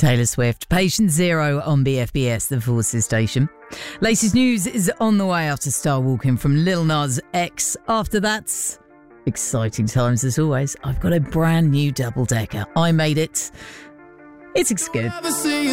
Taylor Swift, Patient Zero on BFBS, the Forces station. Latest news is on the way after Star Walking from Lil Nas X. After that, exciting times as always. I've got a brand new double-decker. I made it. It's good.